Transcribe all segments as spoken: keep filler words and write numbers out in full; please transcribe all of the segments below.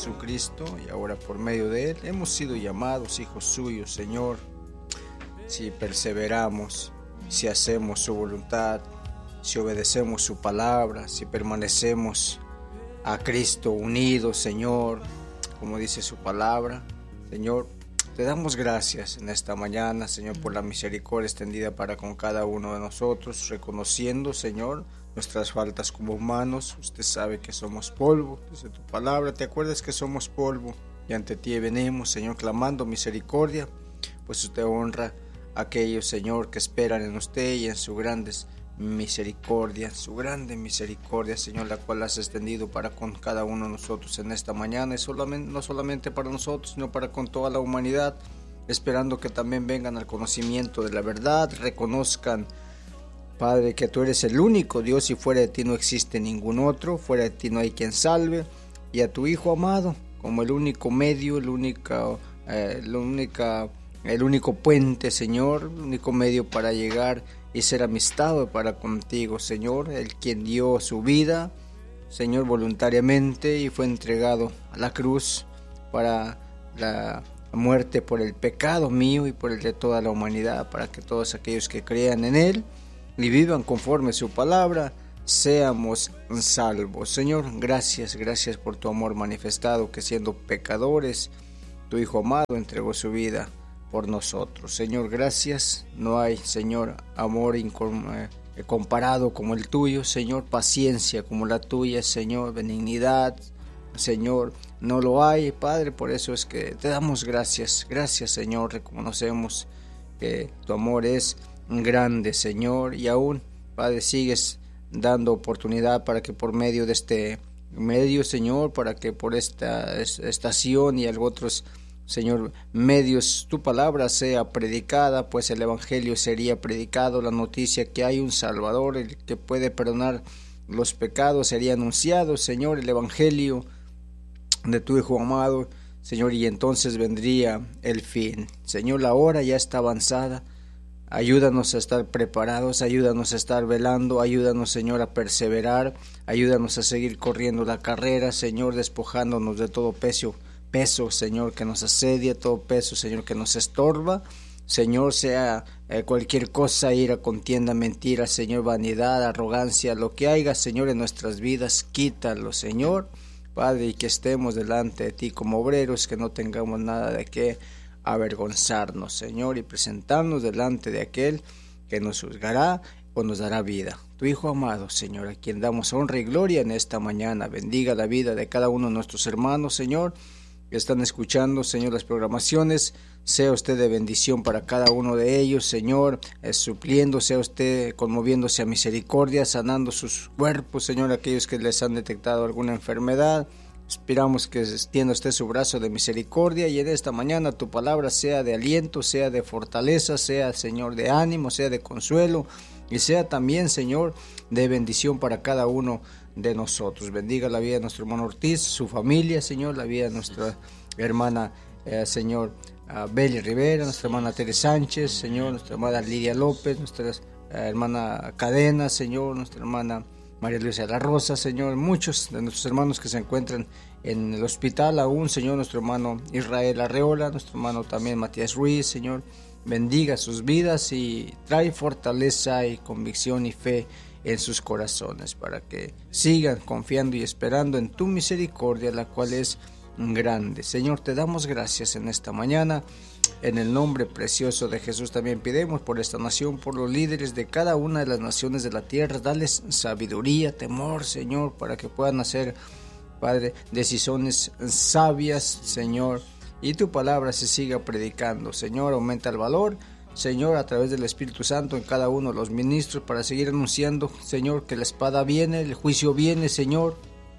Jesucristo, y ahora por medio de Él hemos sido llamados hijos suyos, Señor. Si perseveramos, si hacemos su voluntad, si obedecemos su palabra, si permanecemos a Cristo unidos, Señor, como dice su palabra, Señor, te damos gracias en esta mañana, Señor, por la misericordia extendida para con cada uno de nosotros, reconociendo, Señor, nuestras faltas como humanos. Usted sabe que somos polvo, dice tu palabra, te acuerdas que somos polvo, y ante ti venimos, Señor, clamando misericordia, pues usted honra a aquellos, Señor, que esperan en usted y en su grandes misericordia, su grande misericordia, Señor, la cual has extendido para con cada uno de nosotros en esta mañana, y solamente, no solamente para nosotros, sino para con toda la humanidad, esperando que también vengan al conocimiento de la verdad, reconozcan, Padre, que tú eres el único Dios y fuera de ti no existe ningún otro, fuera de ti no hay quien salve, y a tu Hijo amado como el único medio, el único, eh, la única, el único puente, Señor, el único medio para llegar y ser amistado para contigo, Señor, el quien dio su vida, Señor, voluntariamente, y fue entregado a la cruz para la muerte por el pecado mío y por el de toda la humanidad, para que todos aquellos que crean en Él y vivan conforme a su palabra, seamos salvos. Señor, gracias, gracias por tu amor manifestado, que siendo pecadores, tu Hijo amado entregó su vida por nosotros. Señor, gracias. No hay, Señor, amor incom- eh, comparado como el tuyo, Señor, paciencia como la tuya, Señor, benignidad, Señor, no lo hay, Padre. Por eso es que te damos gracias, gracias, Señor. Reconocemos que tu amor es grande, Señor, y aún, Padre, sigues dando oportunidad para que por medio de este medio, Señor, para que por esta estación y algo otros, Señor, medios, tu palabra sea predicada, pues el evangelio sería predicado, la noticia que hay un Salvador, el que puede perdonar los pecados, sería anunciado, Señor, el evangelio de tu Hijo amado, Señor, y entonces vendría el fin. Señor, la hora ya está avanzada. Ayúdanos a estar preparados, ayúdanos a estar velando, ayúdanos, Señor, a perseverar, ayúdanos a seguir corriendo la carrera, Señor, despojándonos de todo peso, peso, Señor, que nos asedia, todo peso, Señor, que nos estorba, Señor, sea eh, cualquier cosa, ira, contienda, mentira, Señor, vanidad, arrogancia, lo que haya, Señor, en nuestras vidas, quítalo, Señor, Padre, y que estemos delante de ti como obreros, que no tengamos nada de qué avergonzarnos, Señor, y presentarnos delante de aquel que nos juzgará o nos dará vida. Tu Hijo amado, Señor, a quien damos honra y gloria en esta mañana. Bendiga la vida de cada uno de nuestros hermanos, Señor, que están escuchando, Señor, las programaciones. Sea usted de bendición para cada uno de ellos, Señor, eh, supliendo, sea usted conmoviéndose a misericordia, sanando sus cuerpos, Señor, aquellos que les han detectado alguna enfermedad. Esperamos que extienda usted su brazo de misericordia, y en esta mañana tu palabra sea de aliento, sea de fortaleza, sea, Señor, de ánimo, sea de consuelo, y sea también, Señor, de bendición para cada uno de nosotros. Bendiga la vida de nuestro hermano Ortiz, su familia, Señor, la vida de nuestra hermana, eh, Señor, uh, Beli Rivera, nuestra hermana Tere Sánchez, Señor, nuestra hermana Lidia López, nuestra uh, hermana Cadena, Señor, nuestra hermana María Luisa La Rosa, Señor, muchos de nuestros hermanos que se encuentran en el hospital aún, Señor, nuestro hermano Israel Arreola, nuestro hermano también Matías Ruiz, Señor, bendiga sus vidas y trae fortaleza y convicción y fe en sus corazones, para que sigan confiando y esperando en tu misericordia, la cual es grande. Señor, te damos gracias en esta mañana. En el nombre precioso de Jesús también pidemos por esta nación, por los líderes de cada una de las naciones de la tierra. Dales sabiduría, temor, Señor, para que puedan hacer, Padre, decisiones sabias, Señor, y tu palabra se siga predicando. Señor, aumenta el valor, Señor, a través del Espíritu Santo en cada uno de los ministros, para seguir anunciando, Señor, que la espada viene, el juicio viene, Señor,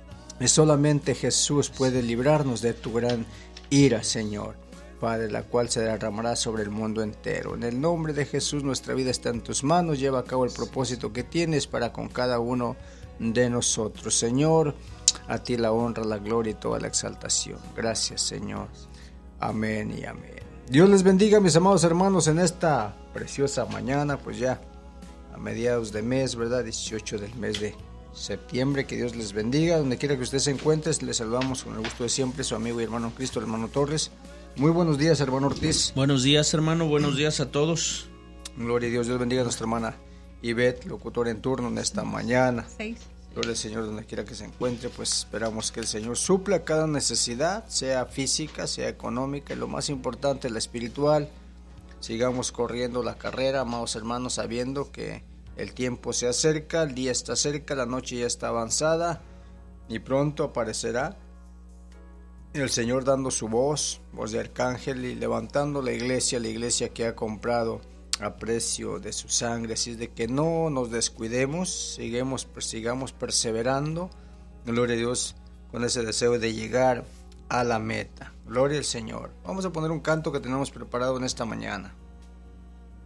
y solamente Jesús puede librarnos de tu gran ira, Señor, Padre, la cual se derramará sobre el mundo entero. En el nombre de Jesús, nuestra vida está en tus manos. Lleva a cabo el propósito que tienes para con cada uno de nosotros. Señor, a ti la honra, la gloria y toda la exaltación. Gracias, Señor. Amén y amén. Dios les bendiga, mis amados hermanos, en esta preciosa mañana, pues ya a mediados de mes, ¿verdad? dieciocho del mes de septiembre. Que Dios les bendiga. Donde quiera que usted se encuentre, les saludamos con el gusto de siempre, su amigo y hermano en Cristo, el hermano Torres. Muy buenos días, hermano Ortiz. Buenos días, hermano. Buenos días a todos. Gloria a Dios. Dios bendiga a nuestra hermana Ivette, locutora en turno en esta mañana. Seis. Gloria al Señor donde quiera que se encuentre. Pues esperamos que el Señor supla cada necesidad, sea física, sea económica y lo más importante, la espiritual. Sigamos corriendo la carrera, amados hermanos, sabiendo que el tiempo se acerca, el día está cerca, la noche ya está avanzada y pronto aparecerá el Señor dando su voz, voz de arcángel, y levantando la iglesia, la iglesia que ha comprado a precio de su sangre. Así es de que no nos descuidemos, sigamos, sigamos perseverando, gloria a Dios, con ese deseo de llegar a la meta. Gloria al Señor. Vamos a poner un canto que tenemos preparado en esta mañana.